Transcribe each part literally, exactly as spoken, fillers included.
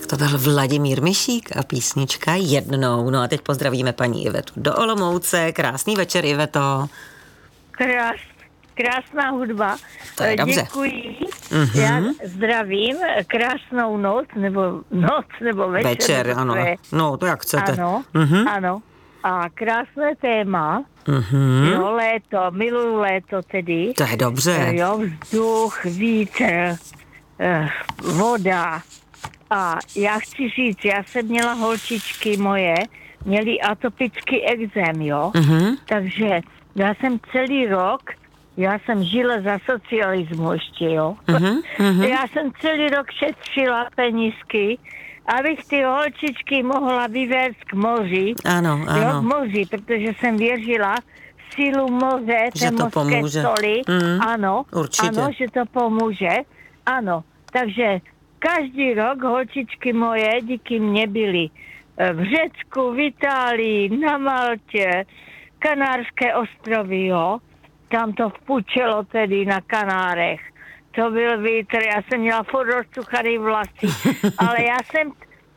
Tak to byl Vladimír Mišík a písnička Jednou. No a teď pozdravíme paní Ivetu do Olomouce. Krásný večer, Iveto. Krás, krásná hudba. To je dobře. Děkuji. Mm-hmm. Já zdravím. Krásnou noc, nebo noc, nebo večer. Večer, nebo ano. je. No, to jak chcete. Ano, mm-hmm. ano. A krásné téma. Mm-hmm. Jo, léto, miluju léto tedy. To je dobře. Jo, vzduch, vítr, eh, voda. A já chci říct, já jsem měla holčičky moje, měli atopický ekzém, jo. Mm-hmm. Takže já jsem celý rok, já jsem žila za socialismu ještě, jo. Mm-hmm. Já jsem celý rok šetřila penízky, abych ty holčičky mohla vyvést k moři. Ano, ano. Jo, k moři, protože jsem věřila v sílu moře, že té to mořské pomůže. soli. Mm, ano, určitě. ano, že to pomůže. Ano, takže každý rok holčičky moje díky mně byly v Řecku, v Itálii, na Maltě, Kanárské ostrovy, jo. Tam to vpučelo tedy na Kanárech. To byl vítr, já jsem měla furt rozcuchaný vlasy, ale já jsem,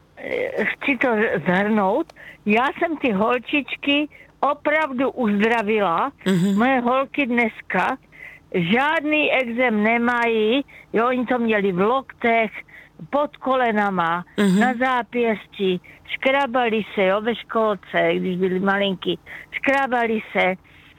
chci to zhrnout, já jsem ty holčičky opravdu uzdravila. Mm-hmm. Moje holky dneska žádný ekzém nemají, jo, oni to měli v loktech, pod kolenama, mm-hmm. na zápěstí, škrábali se, jo, ve školce, když byli malinký, škrábali se,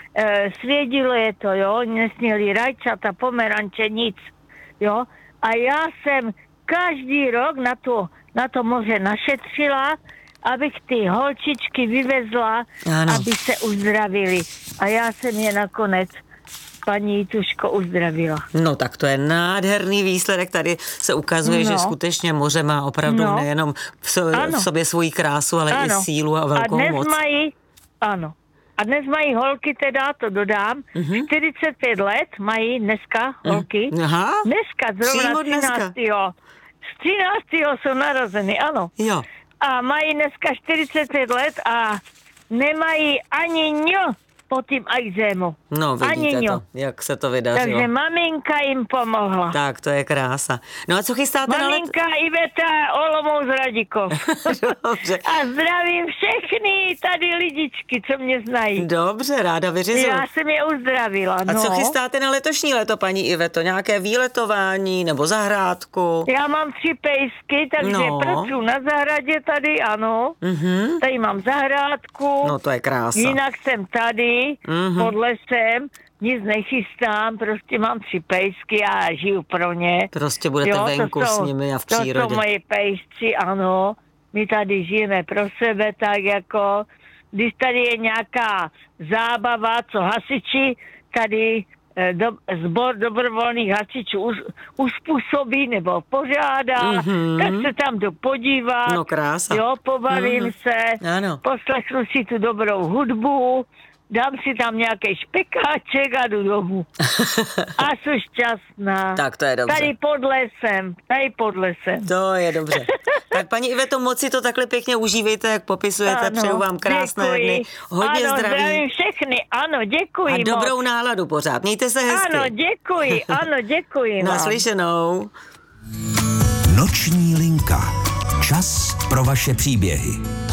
e, svědilo je to, jo, oni nesměli rajčata, pomeranče, nic, jo, a já jsem každý rok na to, na to moře našetřila, abych ty holčičky vyvezla, ano. aby se uzdravili. A já jsem je nakonec, paní Tuško, uzdravila. No tak to je nádherný výsledek. Tady se ukazuje, no. že skutečně moře má opravdu no. nejenom v, so, v sobě svoji krásu, ale ano. i sílu a velkou a dnes moc. Mají, ano. A dnes mají holky, teda to dodám, mm-hmm. čtyřicet pět let mají dneska holky. Aha. Dneska, zrovna třináctého Z třináctého jsou narozeny, ano. Jo. A mají dneska čtyřicet pět let a nemají ani ňo po tím ekzému. No, vidíte to, jak se to vydařilo. Takže maminka jim pomohla. Tak, to je krása. No a co chystáte maminka, na let? Maminka, Iveta, Olomouc, Radikov. Dobře. A zdravím všechny tady lidičky, co mě znají. Dobře, ráda vyřizuju. Já jsem je uzdravila, A no. co chystáte na letošní léto, paní Iveto? Nějaké výletování nebo zahrádku? Já mám tři pejsky, takže no. pracuji na zahradě tady, ano. Mm-hmm. Tady mám zahrádku. No to je krása. Jinak jsem tady. Mm-hmm. Pod lesem, nic nechystám, prostě mám tři pejsky a žiju pro ně. Prostě budete jo, venku jsou, s nimi a v přírodě. To jsou moje pejsci, ano. My tady žijeme pro sebe, tak jako, když tady je nějaká zábava, co hasiči, tady do, sbor dobrovolných hasičů us, uspůsobí nebo pořádá, mm-hmm. tak se tam jdu podívat. No krása. Jo, pobavím mm-hmm. se, ano. poslechnu si tu dobrou hudbu, dám si tam nějaký špekáček a jdu domů. A jsem šťastná. Tak to je dobře. Tady pod lesem, tady pod lesem. To je dobře. Tak paní Iveto, moc si to takhle pěkně užívejte, jak popisujete. Ano, přeju vám krásné děkuji. dny. Hodně ano, zdraví. zdravím všechny. Ano, děkuji. A dobrou moc. náladu pořád. Mějte se hezky. Ano, děkuji. Ano, děkuji vám. Naslyšenou. Noční linka. Čas pro vaše příběhy.